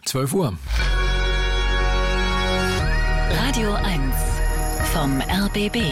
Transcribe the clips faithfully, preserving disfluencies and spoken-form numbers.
zwölf Uhr. Radio eins vom R B B.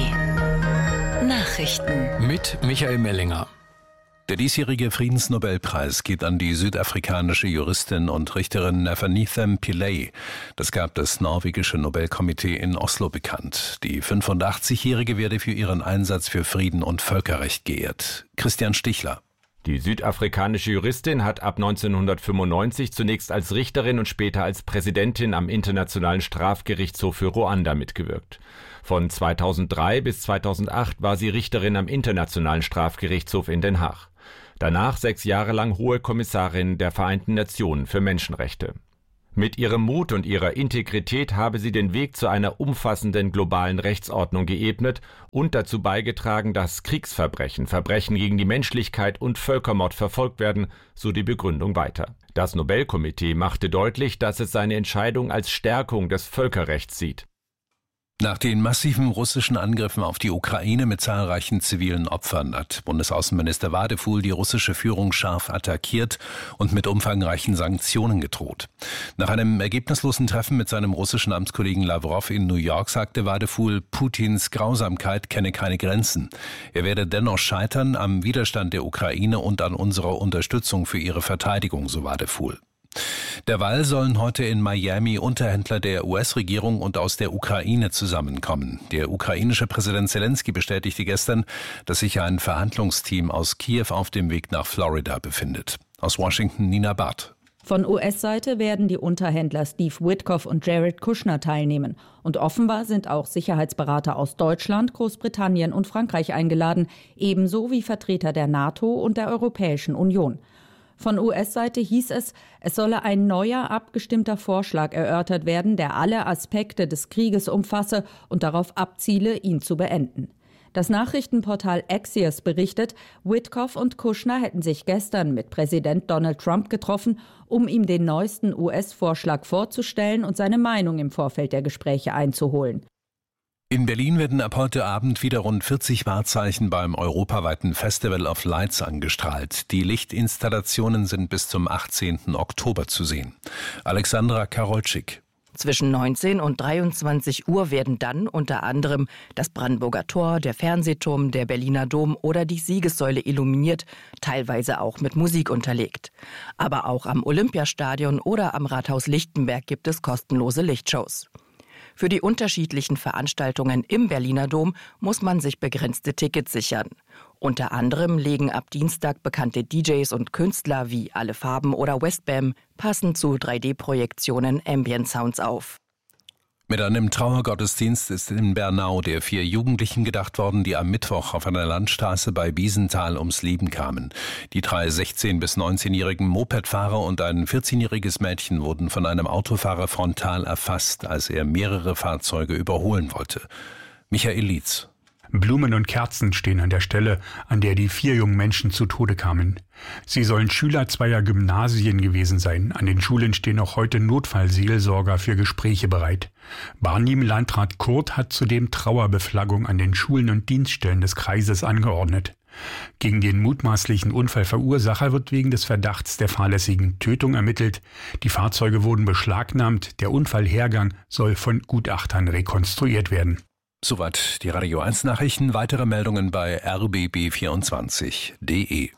Nachrichten. Mit Michael Mellinger. Der diesjährige Friedensnobelpreis geht an die südafrikanische Juristin und Richterin Nefanitham Pillay. Das gab das norwegische Nobelkomitee in Oslo bekannt. Die fünfundachtzigjährige werde für ihren Einsatz für Frieden und Völkerrecht geehrt. Christian Stichler. Die südafrikanische Juristin hat ab neunzehnhundertfünfundneunzig zunächst als Richterin und später als Präsidentin am Internationalen Strafgerichtshof für Ruanda mitgewirkt. Von zweitausenddrei bis zweitausendacht war sie Richterin am Internationalen Strafgerichtshof in Den Haag. Danach sechs Jahre lang Hohe Kommissarin der Vereinten Nationen für Menschenrechte. Mit ihrem Mut und ihrer Integrität habe sie den Weg zu einer umfassenden globalen Rechtsordnung geebnet und dazu beigetragen, dass Kriegsverbrechen, Verbrechen gegen die Menschlichkeit und Völkermord verfolgt werden, so die Begründung weiter. Das Nobelkomitee machte deutlich, dass es seine Entscheidung als Stärkung des Völkerrechts sieht. Nach den massiven russischen Angriffen auf die Ukraine mit zahlreichen zivilen Opfern hat Bundesaußenminister Wadefuhl die russische Führung scharf attackiert und mit umfangreichen Sanktionen gedroht. Nach einem ergebnislosen Treffen mit seinem russischen Amtskollegen Lawrow in New York sagte Wadefuhl, Putins Grausamkeit kenne keine Grenzen. Er werde dennoch scheitern am Widerstand der Ukraine und an unserer Unterstützung für ihre Verteidigung, so Wadefuhl. Derweil sollen heute in Miami Unterhändler der U S-Regierung und aus der Ukraine zusammenkommen. Der ukrainische Präsident Zelensky bestätigte gestern, dass sich ein Verhandlungsteam aus Kiew auf dem Weg nach Florida befindet. Aus Washington Nina Barth. Von U S-Seite werden die Unterhändler Steve Witkoff und Jared Kushner teilnehmen. Und offenbar sind auch Sicherheitsberater aus Deutschland, Großbritannien und Frankreich eingeladen, ebenso wie Vertreter der NATO und der Europäischen Union. Von U S-Seite hieß es, es solle ein neuer, abgestimmter Vorschlag erörtert werden, der alle Aspekte des Krieges umfasse und darauf abziele, ihn zu beenden. Das Nachrichtenportal Axios berichtet, Witkoff und Kushner hätten sich gestern mit Präsident Donald Trump getroffen, um ihm den neuesten U S-Vorschlag vorzustellen und seine Meinung im Vorfeld der Gespräche einzuholen. In Berlin werden ab heute Abend wieder rund vierzig Wahrzeichen beim europaweiten Festival of Lights angestrahlt. Die Lichtinstallationen sind bis zum achtzehnten Oktober zu sehen. Alexandra Karolczyk. Zwischen neunzehn und dreiundzwanzig Uhr werden dann unter anderem das Brandenburger Tor, der Fernsehturm, der Berliner Dom oder die Siegessäule illuminiert, teilweise auch mit Musik unterlegt. Aber auch am Olympiastadion oder am Rathaus Lichtenberg gibt es kostenlose Lichtshows. Für die unterschiedlichen Veranstaltungen im Berliner Dom muss man sich begrenzte Tickets sichern. Unter anderem legen ab Dienstag bekannte D Js und Künstler wie Alle Farben oder Westbam passend zu drei D-Projektionen Ambient Sounds auf. Mit einem Trauergottesdienst ist in Bernau der vier Jugendlichen gedacht worden, die am Mittwoch auf einer Landstraße bei Wiesenthal ums Leben kamen. Die drei sechzehn- bis neunzehnjährigen Mopedfahrer und ein vierzehnjähriges Mädchen wurden von einem Autofahrer frontal erfasst, als er mehrere Fahrzeuge überholen wollte. Michael Lietz. Blumen und Kerzen stehen an der Stelle, an der die vier jungen Menschen zu Tode kamen. Sie sollen Schüler zweier Gymnasien gewesen sein. An den Schulen stehen auch heute Notfallseelsorger für Gespräche bereit. Barnim-Landrat Kurt hat zudem Trauerbeflaggung an den Schulen und Dienststellen des Kreises angeordnet. Gegen den mutmaßlichen Unfallverursacher wird wegen des Verdachts der fahrlässigen Tötung ermittelt. Die Fahrzeuge wurden beschlagnahmt. Der Unfallhergang soll von Gutachtern rekonstruiert werden. Soweit die Radio eins Nachrichten. Weitere Meldungen bei r b b vierundzwanzig punkt d e.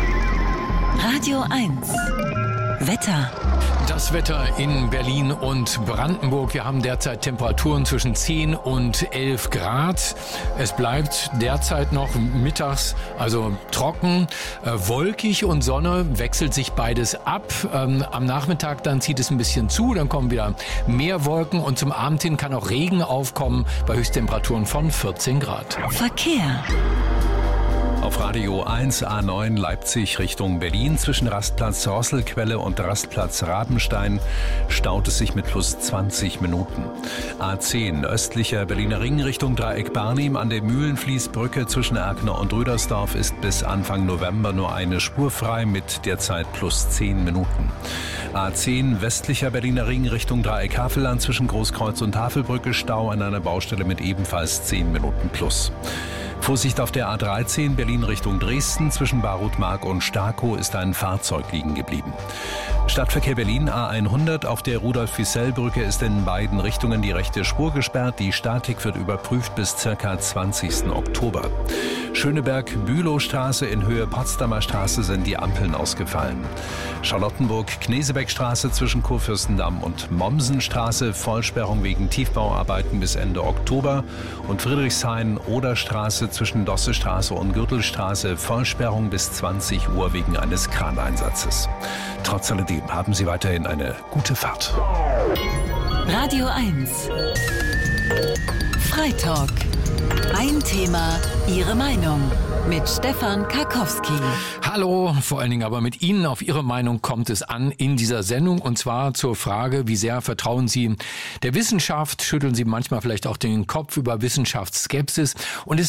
Radio eins. Wetter. Das Wetter in Berlin und Brandenburg. Wir haben derzeit Temperaturen zwischen zehn und elf Grad. Es bleibt derzeit noch mittags, also trocken, äh, wolkig und Sonne, wechselt sich beides ab. Ähm, am Nachmittag dann zieht es ein bisschen zu, dann kommen wieder mehr Wolken und zum Abend hin kann auch Regen aufkommen bei Höchsttemperaturen von vierzehn Grad. Verkehr. Auf Radio eins A neun Leipzig Richtung Berlin zwischen Rastplatz Rosselquelle und Rastplatz Rabenstein staut es sich mit plus zwanzig Minuten. A zehn östlicher Berliner Ring Richtung Dreieck Barnim an der Mühlenfließbrücke zwischen Erkner und Rüdersdorf ist bis Anfang November nur eine Spur frei mit derzeit plus zehn Minuten. A zehn westlicher Berliner Ring Richtung Dreieck Havelland zwischen Großkreuz und Havelbrücke Stau an einer Baustelle mit ebenfalls zehn Minuten plus. Vorsicht auf der A dreizehn Berlin Richtung Dresden zwischen Barutmark und Starkow ist ein Fahrzeug liegen geblieben. Statt Stadtverkehr Berlin A hundert. Auf der Rudolf-Wissell-Brücke ist in beiden Richtungen die rechte Spur gesperrt. Die Statik wird überprüft bis ca. zwanzigsten Oktober. Schöneberg-Bülowstraße in Höhe Potsdamer Straße sind die Ampeln ausgefallen. Charlottenburg-Knesebeck-Straße zwischen Kurfürstendamm und Mommsenstraße, Vollsperrung wegen Tiefbauarbeiten bis Ende Oktober. Und Friedrichshain-Oder-Straße zwischen Dossestraße und Gürtelstraße, Vollsperrung bis zwanzig Uhr wegen eines Kraneinsatzes. Trotz alledem haben Sie weiterhin eine gute Fahrt. Radio eins. Freitalk. Ein Thema, Ihre Meinung. Mit Stefan Karkowski. Hallo, vor allen Dingen aber mit Ihnen. Auf Ihre Meinung kommt es an in dieser Sendung. Und zwar zur Frage, wie sehr vertrauen Sie der Wissenschaft? Schütteln Sie manchmal vielleicht auch den Kopf über Wissenschaftsskepsis? Und es